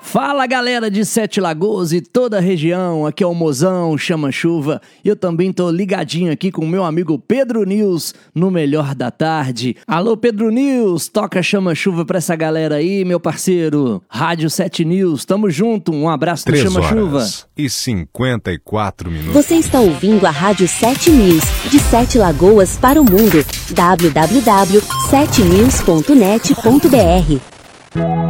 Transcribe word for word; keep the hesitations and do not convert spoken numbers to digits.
Fala galera de Sete Lagoas e toda a região, aqui é o Mozão, Chama Chuva. Eu também tô ligadinho aqui com o meu amigo Pedro News no Melhor da Tarde. Alô Pedro News, toca Chama Chuva pra essa galera aí, meu parceiro. Rádio Sete News, tamo junto, um abraço do Chama Chuva. E cinquenta e quatro minutos. Você está ouvindo a Rádio Sete News, de Sete Lagoas para o mundo. w w w ponto sete news ponto net ponto b r